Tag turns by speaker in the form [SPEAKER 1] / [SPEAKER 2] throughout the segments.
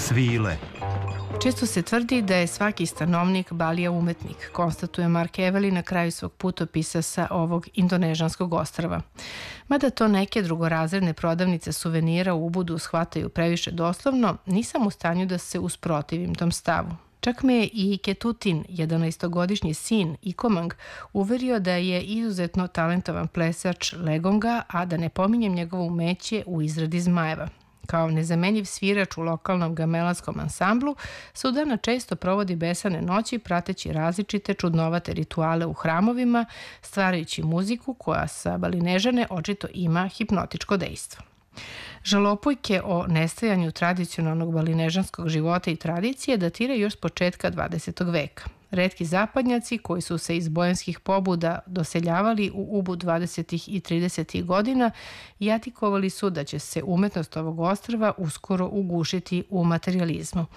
[SPEAKER 1] Svile.
[SPEAKER 2] Često se tvrdi da je svaki stanovnik Balija umetnik, konstatuje Mark Eveli na kraju svog putopisa sa ovog indonežanskog ostrva. Mada to neke drugorazredne prodavnice suvenira u Ubudu shvataju previše doslovno, nisam u stanju da se usprotivim tom stavu. Čak me je i Ketutin, 11-godišnji sin Ikomang, uverio da je izuzetno talentovan plesač legonga, a da ne pominjem njegovo umeće u izradi zmajeva. Kao nezamenjiv svirač u lokalnom gamelanskom ansamblu, Sudana često provodi besane noći prateći različite čudnovate rituale u hramovima, stvarajući muziku koja sa Balinežane očito ima hipnotičko dejstvo. Žalopojke o nestajanju tradicionalnog balinežanskog života i tradicije datiraju još s početka 20. veka. Retki zapadnjaci koji su se iz bojanskih pobuda doseljavali u Ubud 20. i 30. godina jatikovali su da će se umetnost ovog ostrva uskoro ugušiti u materijalizmu.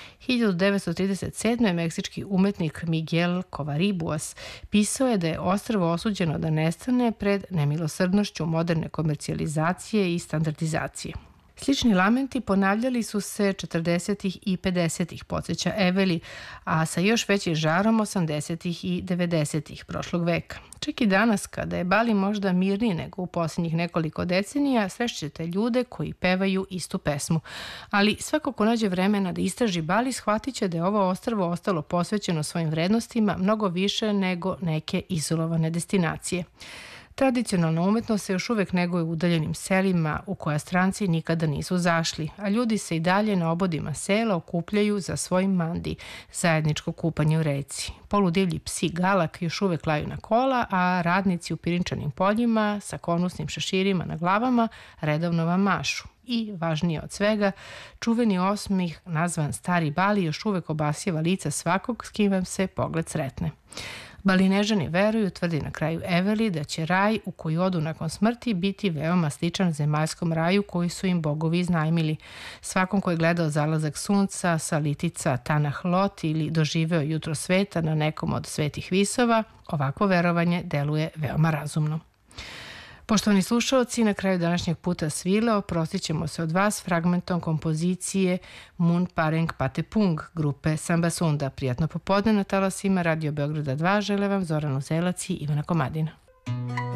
[SPEAKER 2] 1937. meksički umetnik Miguel Covarrubias pisao je da je ostrvo osuđeno da nestane pred nemilosrdnošću moderne komercijalizacije i standardizacije. Slični lamenti ponavljali su se 40. i 50. podsjeća Eveli, a sa još većim žarom 80. i 90. prošlog veka. Čak i danas, kada je Bali možda mirniji nego u posljednjih nekoliko decenija, srećete ljude koji pevaju istu pesmu. Ali svako ko nađe vremena da istraži Bali, shvatit će da je ovo ostrvo ostalo posvećeno svojim vrednostima mnogo više nego neke izolovane destinacije. Tradicionalna umetnost se još uvek neguje u udaljenim selima u koja stranci nikada nisu zašli, a ljudi se i dalje na obodima sela okupljaju za svoj mandi, zajedničko kupanje u reci. Poludivlji psi galak još uvek laju na kola, a radnici u pirinčanim poljima sa konusnim šeširima na glavama redovno vam mašu. I, važnije od svega, čuveni osmih nazvan Stari Bali još uvek obasjeva lica svakog s kim vam se pogled sretne. Balinežani veruju, tvrdi na kraju Eveli, da će raj u koji odu nakon smrti biti veoma sličan zemaljskom raju koji su im bogovi iznajmili. Svakom ko je gledao zalazak sunca sa litica Tanah Lot ili doživeo jutro sveta na nekom od svetih visova, ovakvo verovanje deluje veoma razumno. Poštovani slušalci, na kraju današnjeg puta svile oprostit ćemo se od vas fragmentom kompozicije Mun Pareng Patepung grupe Samba Sunda. Prijatno popodne na talasima Radio Beograda 2 žele vam Zoran Uzelac i Ivana Komadina.